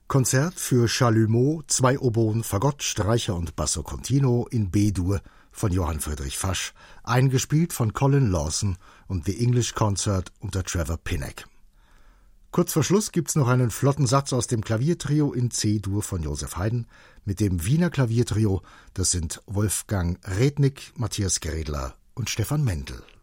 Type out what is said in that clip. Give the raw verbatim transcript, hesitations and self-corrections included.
Konzert für Chalumeau, zwei Oboen, Fagott, Streicher und Basso Continuo in B-Dur von Johann Friedrich Fasch, eingespielt von Colin Lawson und The English Concert unter Trevor Pinnock. Kurz vor Schluss gibt's noch einen flotten Satz aus dem Klaviertrio in C-Dur von Joseph Haydn mit dem Wiener Klaviertrio, das sind Wolfgang Rednick, Matthias Grädler und Stefan Mendel.